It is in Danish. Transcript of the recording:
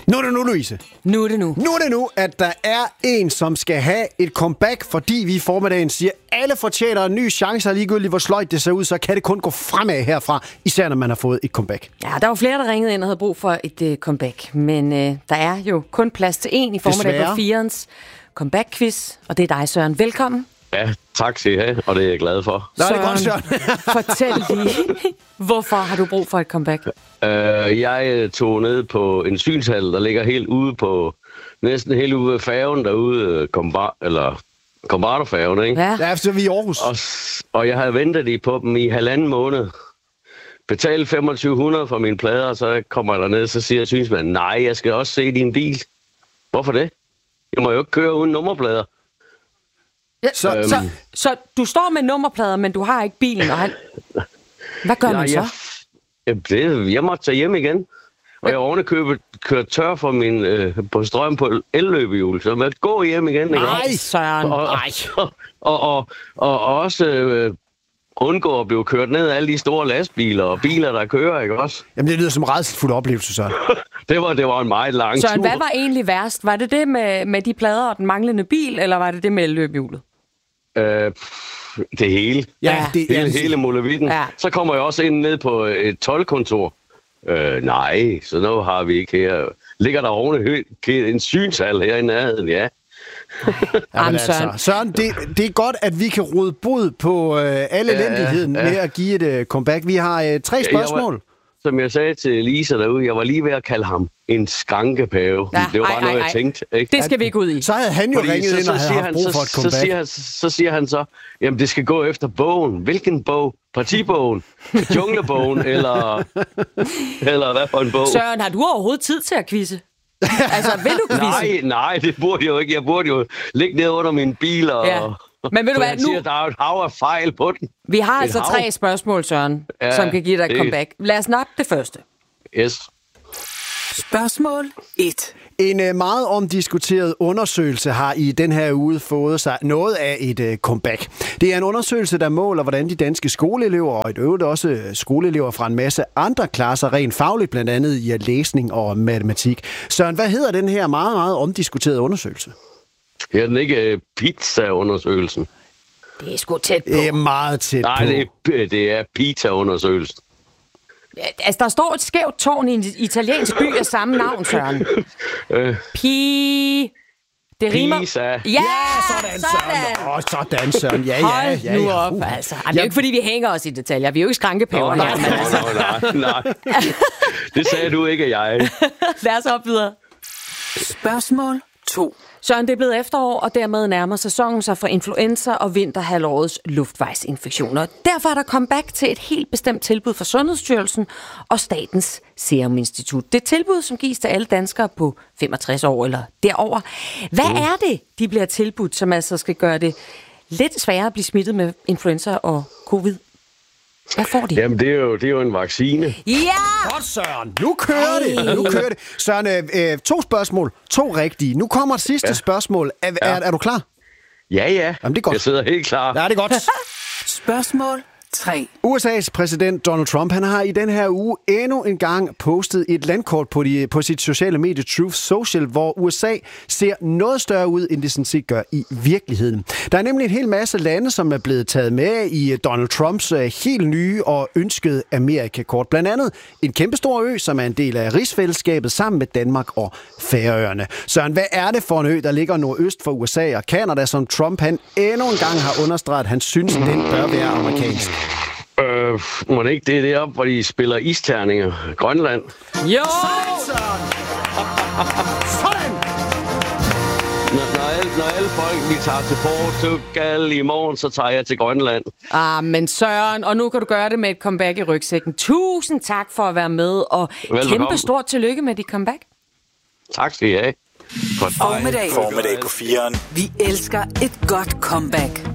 Nu er det nu, Louise. Nu er det nu. Nu er det nu, at der er en, som skal have et comeback, fordi vi i formiddagen siger, at alle fortjener en ny chance, og ligegyldigt hvor sløjt det ser ud, så kan det kun gå fremad herfra, især når man har fået et comeback. Ja, der var flere, der ringede ind og havde brug for et comeback, men der er jo kun plads til en i formiddag på 4'ens comeback-quiz, og det er dig, Søren. Velkommen. Ja, tak skal I have, og det er jeg glad for. Nå, det er godt, Søren. Fortæl lige, hvorfor har du brug for et comeback? Jeg tog ned på en synshal, der ligger helt ude på, næsten helt ude af færgen derude, Kombarterfærgen, ikke? Ja. Ja, så er vi i Aarhus. Og jeg havde ventet på dem i 1,5 måned. Betalt 2500 for mine plader, og så kommer jeg derned, så siger synsmanden, nej, jeg skal også se din bil. Hvorfor det? Jeg må jo ikke køre uden nummerplader. Ja, så du står med nummerplader, men du har ikke bilen, og hvad gør man så? Jeg måtte tage hjem igen. Og jeg ovenikøbet kørt tør for på strøm på elløbehjul, så jeg måtte gå hjem igen. Nej, Søren, nej. Og også undgå at blive kørt ned af alle de store lastbiler og biler, der kører, ikke også? Jamen, det lyder som en rædselsfuld oplevelse, Søren. det var en meget lang tur. Søren, hvad var egentlig værst? Var det med de plader og den manglende bil, eller var det med elløbehjulet? Det hele. Ja, hele muligheden. Ja. Så kommer jeg også ind ned på et toldkontor. Nej, så nu har vi ikke her. Ligger der oven en synshal her i nærheden, ja. Jamen, Søren, det er godt, at vi kan råde bod på alle elendigheden med at give et comeback. Vi har 3 spørgsmål. Som jeg sagde til Lisa derude, jeg var lige ved at kalde ham en skankepave. Ja, det var bare noget, jeg tænkte. Ikke? Det skal vi ikke ud i. Så havde han jo ringet ind og havde haft brug for et comeback. Så siger han så, jamen det skal gå efter bogen. Hvilken bog? Partibogen? Junglebogen? eller hvad for en bog? Søren, har du overhovedet tid til at quizze? Altså, vil du quizze? Nej, det burde jeg jo ikke. Jeg burde jo ligge ned under min bil og... Ja. Men ved du hvad, nu... siger, der er et hav af fejl på den. Vi har altså 3 spørgsmål, Søren, som kan give dig et comeback. Lad os nappe det første. Yes. Spørgsmål 1. En meget omdiskuteret undersøgelse har i den her uge fået sig noget af et comeback. Det er en undersøgelse, der måler, hvordan de danske skoleelever, og i øvrigt også skoleelever fra en masse andre klasser, rent fagligt, blandt andet i læsning og matematik. Søren, hvad hedder den her meget, meget omdiskuterede undersøgelse? Er den ikke pizza-undersøgelsen? Det er sgu tæt på. Det er meget tæt på. Nej, det er pizza-undersøgelsen. Ja, altså, der står et skævt tårn i en italiensk by af samme navn, Søren. Det rimer... Pisa. Ja, sådan, Søren. Sådan, Søren. Ja. Hold nu op, altså. Det er jo ikke, fordi vi hænger os i detaljer. Vi er jo ikke skrankepaver her. Nej. Det sagde du ikke, jeg. Lad os op videre. Spørgsmål 2. Søren, det er blevet efterår, og dermed nærmer sæsonen sig for influenza og vinterhalvårets luftvejsinfektioner. Derfor er der comeback til et helt bestemt tilbud fra Sundhedsstyrelsen og Statens Serum Institut. Det tilbud, som gives til alle danskere på 65 år eller derover. Hvad er det, de bliver tilbudt, som altså skal gøre det lidt sværere at blive smittet med influenza og covid? Hvad får de? Jamen, det er jo en vaccine. Ja! Godt, Søren. Nu kører det. Søren, 2 spørgsmål. 2 rigtige. Nu kommer det sidste spørgsmål. Er du klar? Ja. Jamen, det er godt. Jeg sidder helt klar. Ja, det er godt. Spørgsmål 3. USA's præsident Donald Trump, han har i den her uge endnu en gang postet et landkort på sit sociale medie Truth Social, hvor USA ser noget større ud, end det sådan set gør i virkeligheden. Der er nemlig en hel masse lande, som er blevet taget med i Donald Trumps helt nye og ønskede Amerikakort. Blandt andet en kæmpestor ø, som er en del af rigsfællesskabet sammen med Danmark og Færøerne. Søren, hvad er det for en ø, der ligger nordøst for USA og Canada, som Trump han endnu en gang har understreget, at han synes, den bør være amerikansk? Må det ikke det er deroppe, hvor de spiller isterninger? Grønland? Jo! Sådan! Når alle folk, vi tager til Portugal i morgen, så tager jeg til Grønland. Men Søren, og nu kan du gøre det med et comeback i rygsækken. Tusind tak for at være med, og kæmpe stort tillykke med dit comeback. Tak skal I have. Formiddag på 4'eren. Vi elsker et godt comeback.